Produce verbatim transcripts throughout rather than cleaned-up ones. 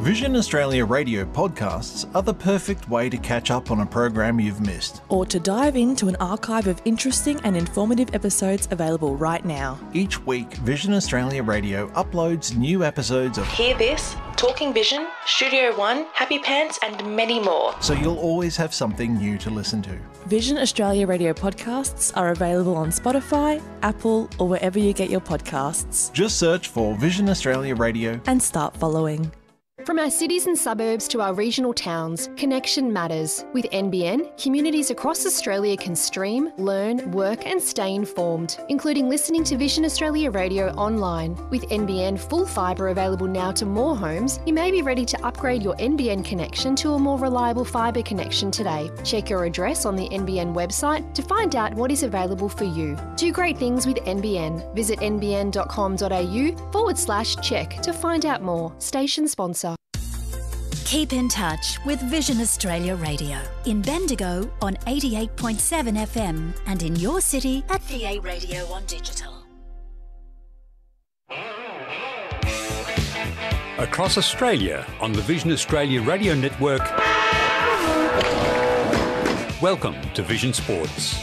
Vision Australia radio podcasts are the perfect way to catch up on a program you've missed. Or to dive into an archive of interesting and informative episodes available right now. Each week, Vision Australia Radio uploads new episodes of Hear This, Talking Vision, Studio One, Happy Pants and many more. So you'll always have something new to listen to. Vision Australia Radio podcasts are available on Spotify, Apple or wherever you get your podcasts. Just search for Vision Australia Radio and start following. From our cities and suburbs to our regional towns, connection matters. With N B N, communities across Australia can stream, learn, work and stay informed, including listening to Vision Australia Radio online. With N B N full fibre available now to more homes, you may be ready to upgrade your N B N connection to a more reliable fibre connection today. Check your address on the N B N website to find out what is available for you. Do great things with N B N. Visit nbn.com.au forward slash check to find out more. Station sponsor. Keep in touch with Vision Australia Radio in Bendigo on eighty-eight point seven F M and in your city at V A Radio on digital. Across Australia on the Vision Australia Radio Network. Welcome to Vision Sports.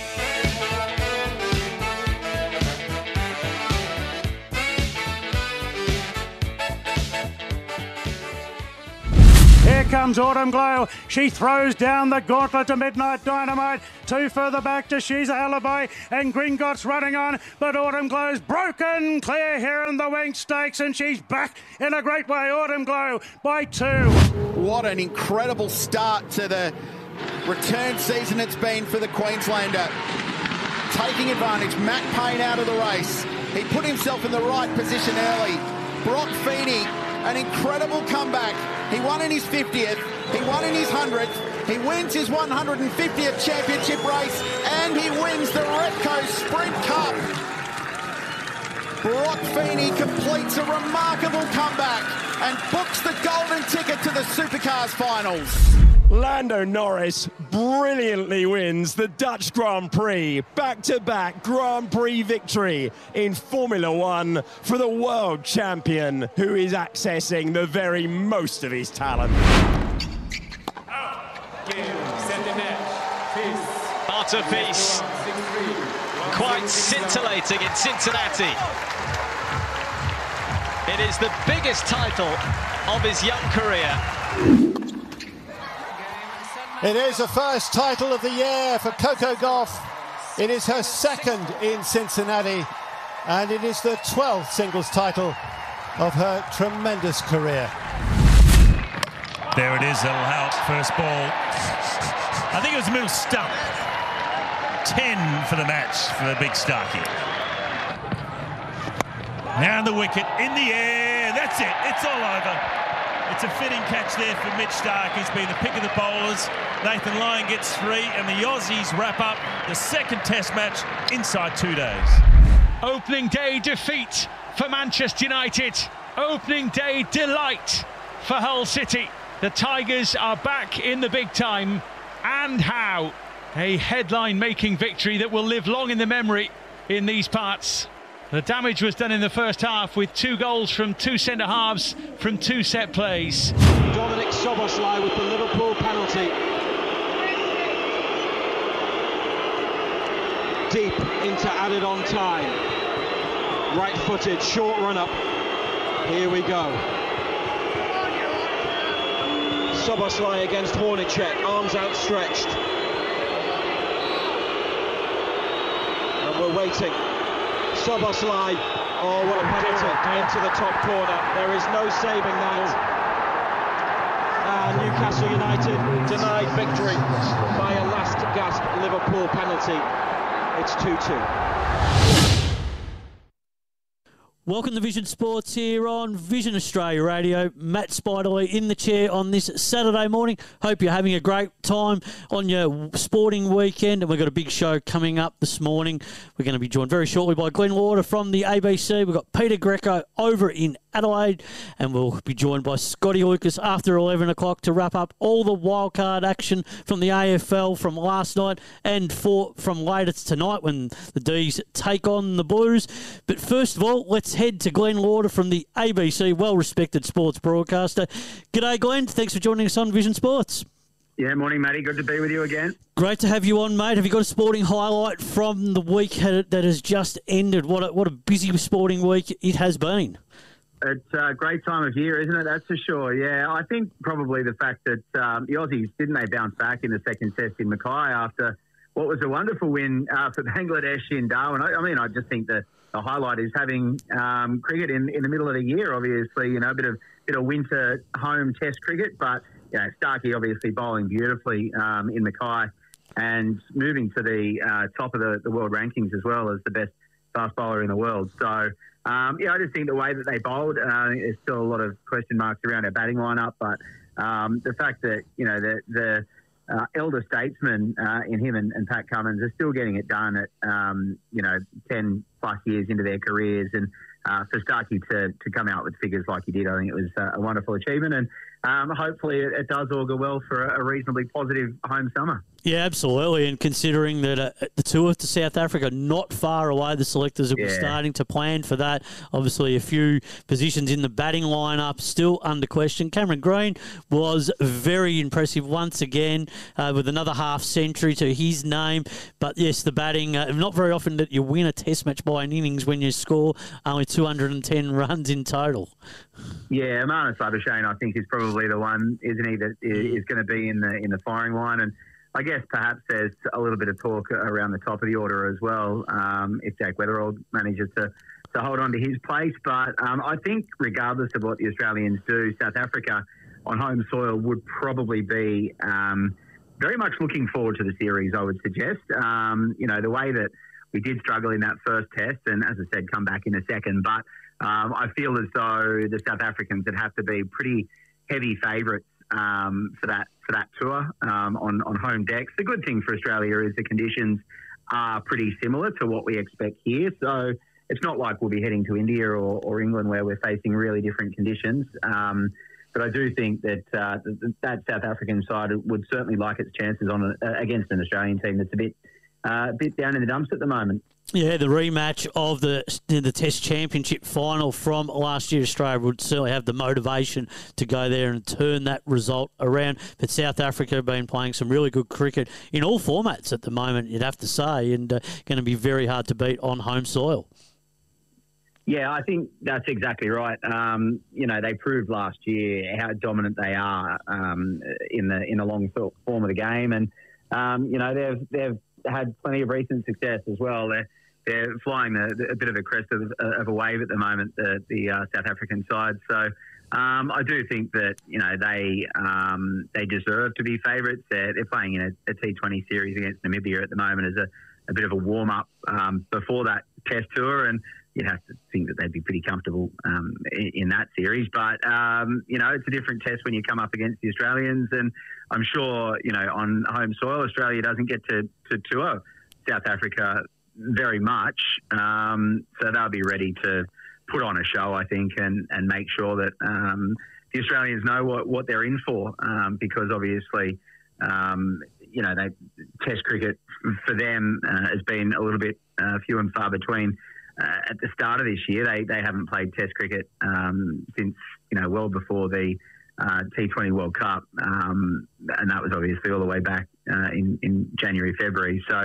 Here comes Autumn Glow. She throws down the gauntlet to Midnight Dynamite. Two further back to She's a Alibi. And Gringotts running on. But Autumn Glow's broken clear here in the Wing Stakes. And she's back in a great way. Autumn Glow by two. What an incredible start to the return season it's been for the Queenslander. Taking advantage. Matt Payne out of the race. He put himself in the right position early. Brock Feeney, an incredible comeback. He won in his fiftieth, he won in his hundredth, he wins his one hundred fiftieth championship race, and he wins the Repco Sprint Cup. Brock Feeney completes a remarkable comeback and books the golden ticket to the Supercars finals. Lando Norris brilliantly wins the Dutch Grand Prix. Back-to-back Grand Prix victory in Formula One for the world champion who is accessing the very most of his talent. Artifice quite scintillating in Cincinnati. It is the biggest title of his young career. It is the first title of the year for Coco Gauff. It is her second in Cincinnati, and it is the twelfth singles title of her tremendous career. There it is, that'll help. First ball. I think it was a middle stump. ten for the match for the big Starkey. Now the wicket, in the air, that's it, it's all over. It's a fitting catch there for Mitch Stark. He's been the pick of the bowlers. Nathan Lyon gets three, and the Aussies wrap up the second Test match inside two days. Opening day defeat for Manchester United. Opening day delight for Hull City. The Tigers are back in the big time. And how? A headline-making victory that will live long in the memory in these parts. The damage was done in the first half with two goals from two centre-halves from two set plays. Dominic Szoboszlai with the Liverpool penalty. Deep into added on time. Right-footed, short run-up. Here we go. Szoboszlai against Hornacek, arms outstretched. And we're waiting. Szoboszlai, oh what a penalty, into the top corner, there is no saving that. And Newcastle United denied victory by a last gasp Liverpool penalty. It's two two. Welcome to Vision Sports here on Vision Australia Radio. Matt Spiderly in the chair on this Saturday morning. Hope you're having a great time on your sporting weekend. And we've got a big show coming up this morning. We're going to be joined very shortly by Glenn Lauder from the A B C. We've got Peter Greco over in Adelaide. And we'll be joined by Scotty Lucas after eleven o'clock to wrap up all the wildcard action from the A F L from last night and for from later tonight when the D's take on the Blues. But first of all, let's head to Glenn Lauder from the A B C, well-respected sports broadcaster. G'day, Glenn. Thanks for joining us on Vision Sports. Yeah, morning, Matty. Good to be with you again. Great to have you on, mate. Have you got a sporting highlight from the week that has just ended? What a, what a busy sporting week it has been. It's a great time of year, isn't it? That's for sure. Yeah, I think probably the fact that um, the Aussies, didn't they bounce back in the second test in Mackay after what was a wonderful win uh, for Bangladesh in Darwin. I, I mean, I just think that the highlight is having um, cricket in, in the middle of the year, obviously, you know, a bit of, bit of winter home test cricket, but you know, Starkey obviously bowling beautifully um, in Mackay and moving to the uh, top of the, the world rankings as well as the best fast bowler in the world. So, um, yeah, I just think the way that they bowled, uh, there's still a lot of question marks around our batting lineup, but um, the fact that, you know, the, the uh, elder statesmen uh, in him and, and Pat Cummins are still getting it done at, um, you know, ten plus years into their careers. And uh, for Starkey to, to come out with figures like he did, I think it was uh, a wonderful achievement. And um, hopefully it, it does augur well for a, a reasonably positive home summer. Yeah, absolutely. And considering that uh, the tour to South Africa, not far away, the selectors will be Yeah. starting to plan for that. Obviously, a few positions in the batting lineup still under question. Cameron Green was very impressive once again uh, with another half century to his name. But yes, the batting, uh, not very often that you win a test match by an innings when you score only two hundred ten runs in total. Yeah, Marnus Labuschagne, I think, is probably the one, isn't he, that is, is going to be in the in the firing line. And I guess perhaps there's a little bit of talk around the top of the order as well, um, if Jack Weatherald manages to, to hold on to his place. But um, I think regardless of what the Australians do, South Africa on home soil would probably be um, very much looking forward to the series, I would suggest. Um, you know, the way that we did struggle in that first test and, as I said, come back in a second. But um, I feel as though the South Africans would have to be pretty heavy favourites um, for that for that tour um, on, on home decks. The good thing for Australia is the conditions are pretty similar to what we expect here. So it's not like we'll be heading to India or, or England where we're facing really different conditions. Um, but I do think that uh, that South African side would certainly like its chances on a, against an Australian team that's a bit uh, a bit down in the dumps at the moment. Yeah, the rematch of the the Test Championship final from last year, Australia would certainly have the motivation to go there and turn that result around. But South Africa have been playing some really good cricket in all formats at the moment, you'd have to say, and uh, going to be very hard to beat on home soil. Yeah, I think that's exactly right. Um, you know, they proved last year how dominant they are um, in the in the long form of the game, and um, you know they've they've had plenty of recent success as well. They're, they're flying a, a bit of a crest of, of a wave at the moment, the, the uh, South African side. So um, I do think that you know they um, they deserve to be favourites. They're, they're playing in a, a T twenty series against Namibia at the moment as a, a bit of a warm up um, before that Test tour, and you'd have to think that they'd be pretty comfortable um, in, in that series. But, um, you know, it's a different test when you come up against the Australians. And I'm sure, you know, on home soil, Australia doesn't get to, to tour South Africa very much. Um, so they'll be ready to put on a show, I think, and, and make sure that um, the Australians know what, what they're in for. Um, because obviously, um, you know, they Test cricket for them uh, has been a little bit uh, few and far between. Uh, at the start of this year, they, they haven't played Test cricket um, since, you know, well before the uh, T twenty World Cup. Um, and that was obviously all the way back uh, in, in January, February. So,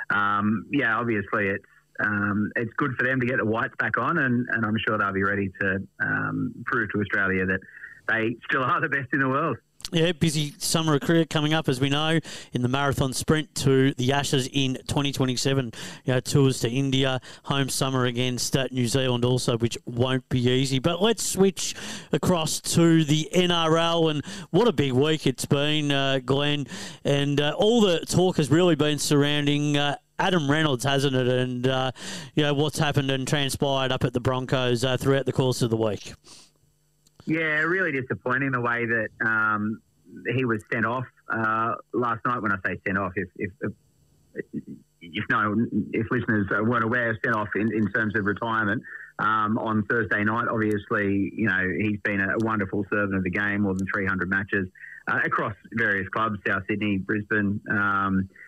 um, yeah, obviously it's um, it's good for them to get the whites back on, and, and I'm sure they'll be ready to um, prove to Australia that they still are the best in the world. Yeah, busy summer of cricket coming up, as we know, in the marathon sprint to the Ashes in twenty twenty-seven. You know, tours to India, home summer against uh, New Zealand also, which won't be easy. But let's switch across to the N R L, and what a big week it's been, uh, Glenn. And uh, all the talk has really been surrounding uh, Adam Reynolds, hasn't it? And, uh, you know, what's happened and transpired up at the Broncos uh, throughout the course of the week. Yeah, really disappointing the way that um, he was sent off uh, last night. When I say sent off, if if if, if no, if listeners weren't aware, sent off in, in terms of retirement um, on Thursday night. Obviously, you know he's been a wonderful servant of the game, more than three hundred matches uh, across various clubs, South Sydney, Brisbane. Um,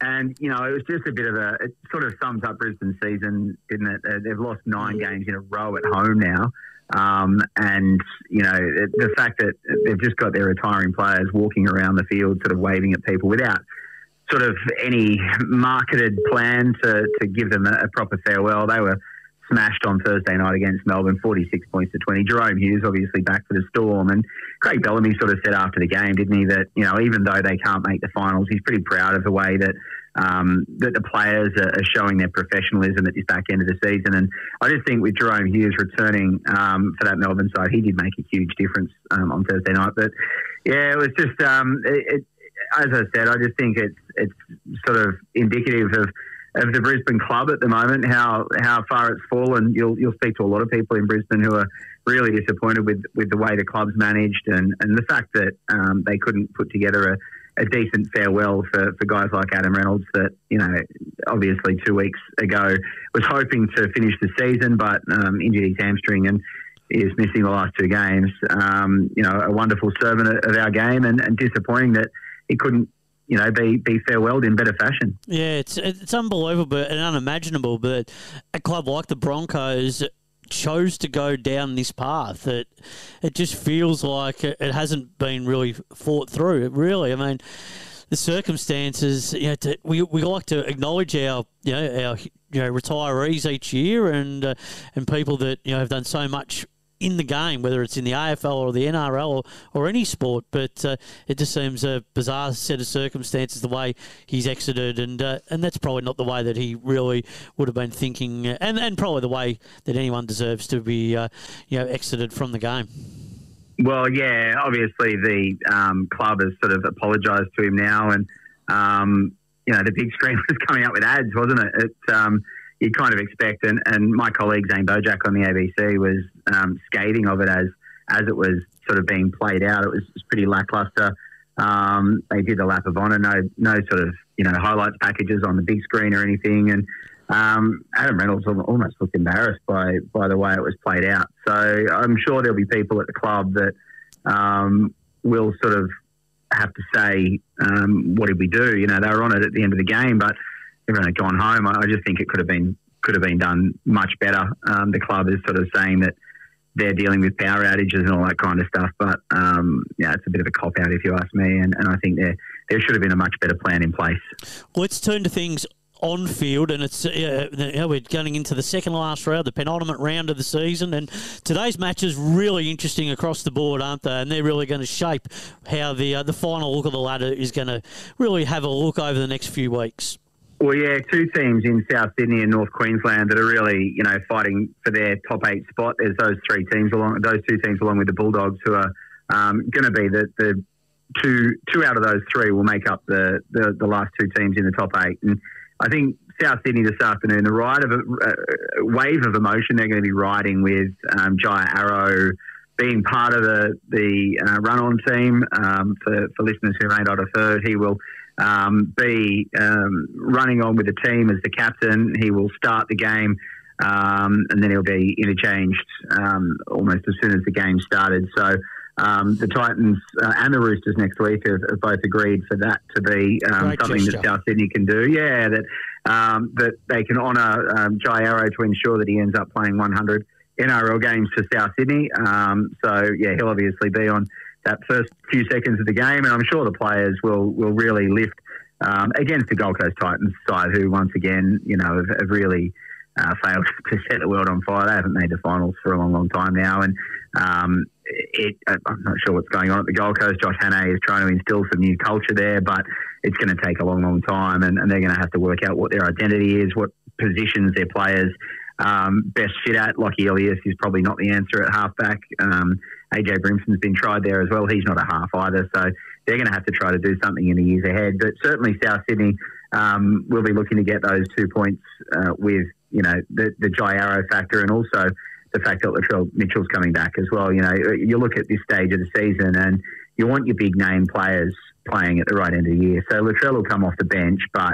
And, you know, it was just a bit of a, it sort of sums up Brisbane's season, didn't it? Uh, They've lost nine games in a row at home now. Um, and, you know, it, the fact that they've just got their retiring players walking around the field sort of waving at people without sort of any marketed plan to, to give them a, a proper farewell. They were smashed on Thursday night against Melbourne, forty-six points to twenty. Jerome Hughes obviously back for the Storm, and Craig Bellamy sort of said after the game, didn't he, that, you know, even though they can't make the finals, he's pretty proud of the way that um, that the players are, are showing their professionalism at this back end of the season. And I just think with Jerome Hughes returning um, for that Melbourne side, he did make a huge difference um, on Thursday night. But yeah, it was just um, it, it, as I said, I just think it's it's sort of indicative of of the Brisbane club at the moment, how how far it's fallen. You'll you'll speak to a lot of people in Brisbane who are really disappointed with, with the way the club's managed, and, and the fact that um, they couldn't put together a, a decent farewell for, for guys like Adam Reynolds that, you know, obviously two weeks ago was hoping to finish the season, but um, injured his hamstring and is missing the last two games. Um, you know, a wonderful servant of our game, and, and disappointing that he couldn't, you know, be, be farewelled in better fashion. Yeah, it's it's unbelievable and unimaginable, but a club like the Broncos chose to go down this path. It it just feels like it hasn't been really thought through. Really, I mean, the circumstances. You know, to, we we like to acknowledge our you know our you know retirees each year, and uh, and people that you know have done so much in the game, whether it's in the A F L or the N R L or, or any sport, but uh, it just seems a bizarre set of circumstances the way he's exited, and uh, and that's probably not the way that he really would have been thinking, uh, and, and probably the way that anyone deserves to be uh, you know exited from the game. Well, yeah, obviously the um, club has sort of apologised to him now, and um, you know the big screen was coming up with ads, wasn't it? It um, you kind of expect, and, and my colleague Zane Bojack on the A B C was um, scathing of it as as it was sort of being played out. It was, it was pretty lacklustre. Um, they did the lap of honour, no no sort of you know highlights packages on the big screen or anything, and um, Adam Reynolds almost looked embarrassed by by the way it was played out. So I'm sure there'll be people at the club that um, will sort of have to say, um, what did we do? You know, they were on it at the end of the game, but everyone had gone home. I just think it could have been could have been done much better. Um, the club is sort of saying that they're dealing with power outages and all that kind of stuff, but um, yeah, it's a bit of a cop out if you ask me. And, and I think there there should have been a much better plan in place. Let's turn to things on field, and it's uh, you know, we're going into the second last round, the penultimate round of the season, and today's match is really interesting across the board, aren't they? And they're really going to shape how the uh, the final look of the ladder is going to really have a look over the next few weeks. Well, yeah, two teams in South Sydney and North Queensland that are really, you know, fighting for their top eight spot. There's those three teams along, those two teams along with the Bulldogs, who are um, going to be the, the two two out of those three will make up the, the, the last two teams in the top eight. And I think South Sydney this afternoon, the ride of a, a wave of emotion they're going to be riding with um, Jai Arrow being part of the the uh, run-on team. Um, for for listeners who may not have heard, he will. Um, be um, running on with the team as the captain. He will start the game um, and then he'll be interchanged um, almost as soon as the game started. So um, the Titans uh, and the Roosters next week have, have both agreed for that to be um, something gesture. that South Sydney can do. Yeah, that um, that they can honour um, Jai Arrow to ensure that he ends up playing one hundred N R L games for South Sydney. Um, so, yeah, he'll obviously be on that first few seconds of the game, and I'm sure the players will will really lift um, against the Gold Coast Titans side, who once again, you know, have, have really uh, failed to set the world on fire. They haven't made the finals for a long, long time now, and um, it, I'm not sure what's going on at the Gold Coast. Josh Hannay is trying to instill some new culture there, but it's going to take a long, long time, and, and they're going to have to work out what their identity is, what positions their players um, best fit at. Lockie Elias is probably not the answer at halfback. Um, A J Brimson's been tried there as well. He's not a half either. So they're going to have to try to do something in the years ahead. But certainly South Sydney um, will be looking to get those two points uh, with, you know, the, the Jai Arrow factor, and also the fact that Latrell Mitchell's coming back as well. You know, you look at this stage of the season and you want your big name players playing at the right end of the year. So Latrell will come off the bench, but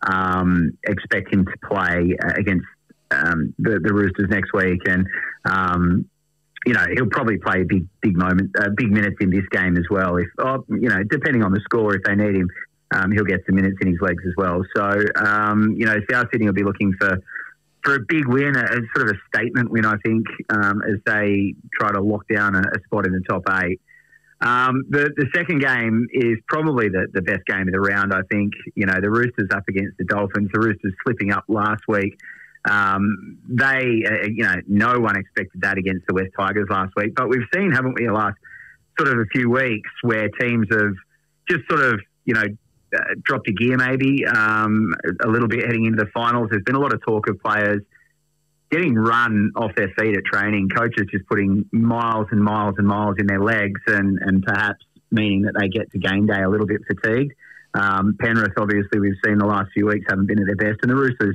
um, expect him to play against um, the, the Roosters next week. And, um, you know, he'll probably play big, big moment, uh, big minutes in this game as well. If, oh, you know, depending on the score, if they need him, um, he'll get some minutes in his legs as well. So, um, you know, South Sydney will be looking for for a big win, a, a sort of a statement win, I think, um, as they try to lock down a, a spot in the top eight. Um, the, the second game is probably the, the best game of the round, I think. You know, the Roosters up against the Dolphins. The Roosters slipping up last week. Um, they, uh, you know, no one expected that against the West Tigers last week. But we've seen, haven't we, the last sort of a few weeks where teams have just sort of, you know, uh, dropped a gear maybe um, a little bit heading into the finals. There's been a lot of talk of players getting run off their feet at training, coaches just putting miles and miles and miles in their legs and, and perhaps meaning that they get to game day a little bit fatigued. Um, Penrith, obviously, we've seen the last few weeks haven't been at their best. And the Roosters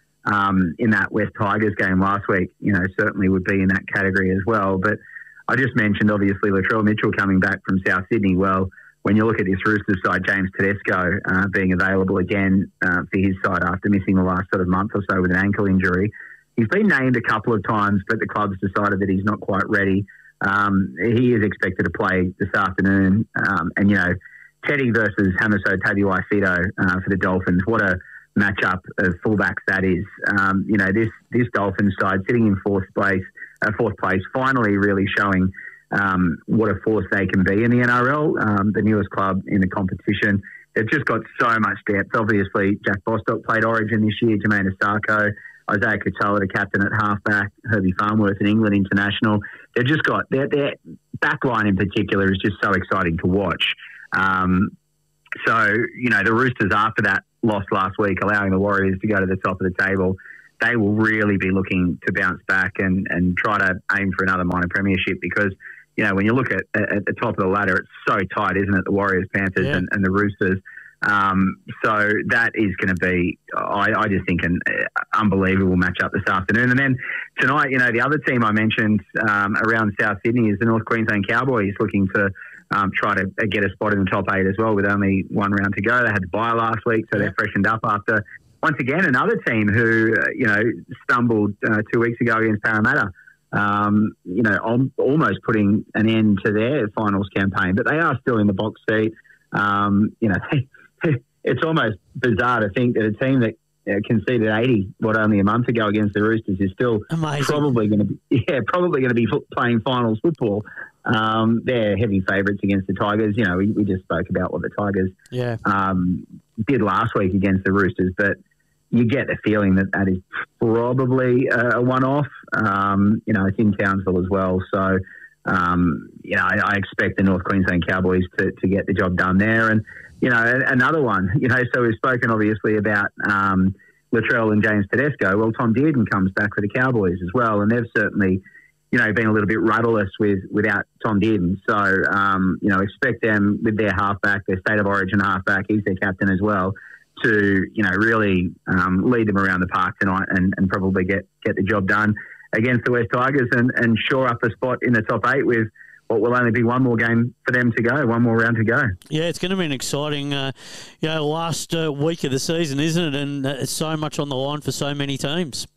um, in that West Tigers game last week, you know, certainly would be in that category as well. But I just mentioned, obviously, Latrell Mitchell coming back from South Sydney. Well, when you look at this Roosters side, James Tedesco uh, being available again uh, for his side after missing the last sort of month or so with an ankle injury. He's been named a couple of times, but the club's decided that he's not quite ready. Um, he is expected to play this afternoon. Um, and, you know, Teddy versus Hamiso Tabuai-Fidow uh, for the Dolphins. What a matchup of fullbacks that is. Um, you know, this this Dolphins side sitting in fourth place, uh, fourth place, finally really showing um, what a force they can be in the N R L, um, the newest club in the competition. They've just got so much depth. Obviously, Jack Bostock played Origin this year, Jermaine Asako, Isaiah Katoa, the captain at halfback, Herbie Farnworth, an England international. They've just got their, their back line in particular is just so exciting to watch. Um, so, you know, the Roosters after that loss last week, allowing the Warriors to go to the top of the table, they will really be looking to bounce back and, and try to aim for another minor premiership because, you know, when you look at, at the top of the ladder, it's so tight, isn't it? The Warriors, Panthers yeah. and, and the Roosters. Um, so that is going to be, I, I just think, an uh, unbelievable matchup this afternoon. And then tonight, you know, the other team I mentioned um, around South Sydney is the North Queensland Cowboys, looking to um, try to get a spot in the top eight as well with only one round to go. They had to bye last week, so they're freshened up after, once again, another team who, uh, you know, stumbled uh, two weeks ago against Parramatta. Um, you know, om- almost putting an end to their finals campaign, but they are still in the box seat. Um, you know, they, it's almost bizarre to think that a team that uh, conceded eighty, what, only a month ago against the Roosters is still Amazing. probably going to be, yeah, probably going to be playing finals football. Um, they're heavy favourites against the Tigers. You know, we, we just spoke about what the Tigers yeah. um, did last week against the Roosters, but you get the feeling that that is probably a one-off. Um, you know, it's in Townsville as well. So, um, you know, I, I expect the North Queensland Cowboys to, to get the job done there. And, you know, another one, you know, so we've spoken obviously about um, Latrell and James Tedesco. Well, Tom Dearden comes back for the Cowboys as well. And they've certainly, you know, been a little bit rudderless with without Tom Dearden. So, um, you know, expect them with their halfback, their state of origin halfback, he's their captain as well, to, you know, really um, lead them around the park tonight and, and probably get, get the job done against the West Tigers and, and shore up a spot in the top eight with what will only be one more game for them to go, one more round to go. Yeah, it's going to be an exciting, uh, you know, last uh, week of the season, isn't it? And uh, it's so much on the line for so many teams.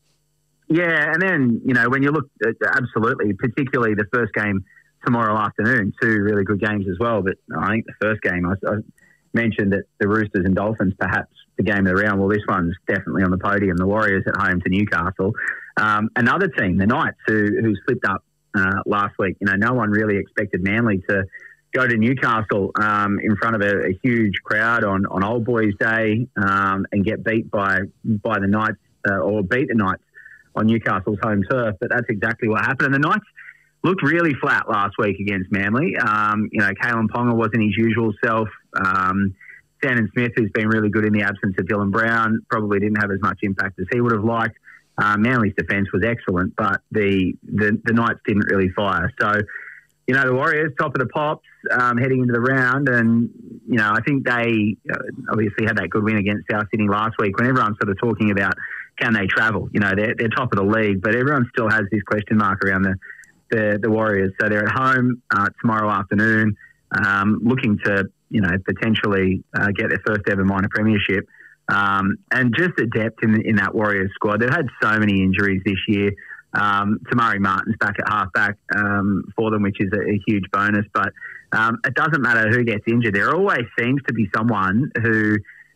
Yeah, and then, you know, when you look at, absolutely, particularly the first game tomorrow afternoon, two really good games as well. But I think the first game, I, I mentioned that the Roosters and Dolphins, perhaps the game of the round. Well, this one's definitely on the podium. The Warriors at home to Newcastle. Um, another team, the Knights, who who slipped up uh, last week. You know, no one really expected Manly to go to Newcastle um, in front of a, a huge crowd on, on Old Boys Day um, and get beat by by the Knights uh, or beat the Knights on Newcastle's home turf. But that's exactly what happened. And the Knights looked really flat last week against Manly. Um, you know, Kalen Ponga wasn't his usual self. Um, Sandon Smith, who's been really good in the absence of Dylan Brown, probably didn't have as much impact as he would have liked. Uh, Manly's defence was excellent, but the, the, the Knights didn't really fire. So, you know, the Warriors, top of the pops, um, heading into the round. And, you know, I think they uh, obviously had that good win against South Sydney last week when everyone's sort of talking about can they travel. You know, they're, they're top of the league, but everyone still has this question mark around the, the, the Warriors. So they're at home uh, tomorrow afternoon, um, looking to, you know, potentially uh, get their first ever minor premiership. Um, and just the depth in, in that Warriors squad. They've had so many injuries this year. Um, Tamari Martin's back at halfback um, for them, which is a, a huge bonus. But um, it doesn't matter who gets injured. There always seems to be someone who,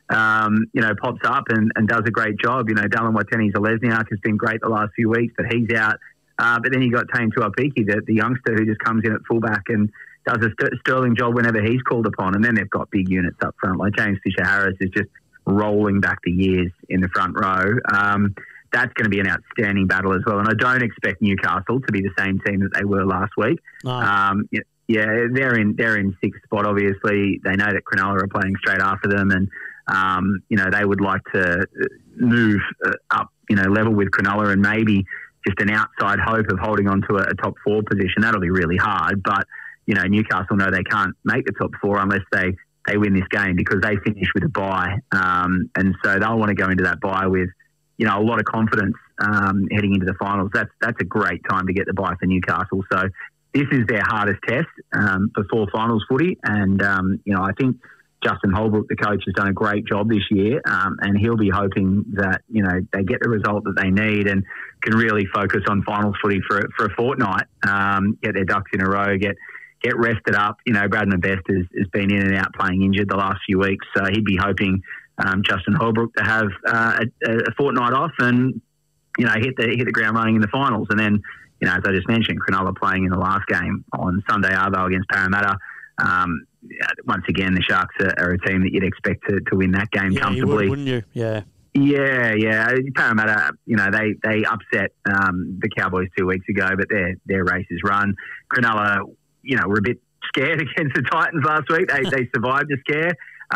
um, you know, pops up and, and does a great job. You know, Dallin Watene-Zelezniak has been great the last few weeks, but he's out. Uh, but then you got Tane Tuapiki, the, the youngster who just comes in at fullback and does a st- sterling job whenever he's called upon. And then they've got big units up front. Like James Fisher-Harris is just rolling back the years in the front row. Um, that's going to be an outstanding battle as well. And I don't expect Newcastle to be the same team that they were last week. No. Um, yeah, they're in they're in sixth spot, obviously. They know that Cronulla are playing straight after them, and, um, you know, they would like to move up, you know, level with Cronulla and maybe just an outside hope of holding on to a, a top four position. That'll be really hard. But, you know, Newcastle know they can't make the top four unless they, they win this game because they finish with a bye. Um, and so they'll want to go into that bye with, you know, a lot of confidence um, heading into the finals. That's that's a great time to get the bye for Newcastle. So this is their hardest test um, before finals footy. And, um, you know, I think Justin Holbrook, the coach, has done a great job this year, um, and he'll be hoping that, you know, they get the result that they need and can really focus on finals footy for, for a fortnight, um, get their ducks in a row, get get rested up. You know, Braden Best has, has been in and out playing injured the last few weeks, so he'd be hoping um, Justin Holbrook to have uh, a, a fortnight off and, you know, hit the hit the ground running in the finals. And then, you know, as I just mentioned, Cronulla playing in the last game on Sunday Arvo against Parramatta. Um, once again, the Sharks are, are a team that you'd expect to, to win that game yeah, comfortably. You would, wouldn't you? Yeah. Yeah, yeah. Parramatta, you know, they they upset um, the Cowboys two weeks ago, but their their race is run. Cronulla, you know, were a bit scared against the Titans last week. They they survived the scare,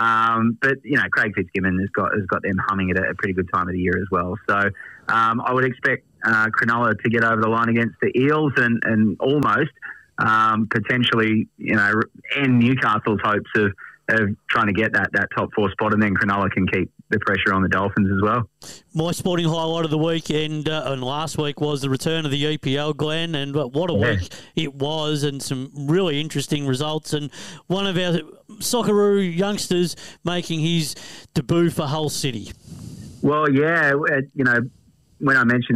um, but you know, Craig Fitzgibbon has got has got them humming at a, a pretty good time of the year as well. So um, I would expect uh, Cronulla to get over the line against the Eels and and almost um, potentially, you know, end Newcastle's hopes of. of trying to get that, that top four spot, and then Cronulla can keep the pressure on the Dolphins as well. My sporting highlight of the weekend uh, and last week was the return of the E P L, Glenn, and what a yeah. week it was, and some really interesting results. And one of our Socceroo youngsters making his debut for Hull City. Well, yeah, you know, when I mentioned